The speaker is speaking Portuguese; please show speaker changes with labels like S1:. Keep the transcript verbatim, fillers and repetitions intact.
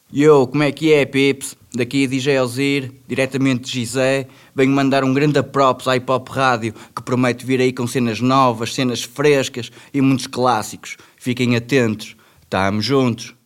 S1: Yo, como é que é, Pips? Daqui é D J Ozir, diretamente de Gizé. Venho mandar um grande props à Hip Hop Rádio, que promete vir aí com cenas novas, cenas frescas e muitos clássicos. Fiquem atentos. Tamo juntos.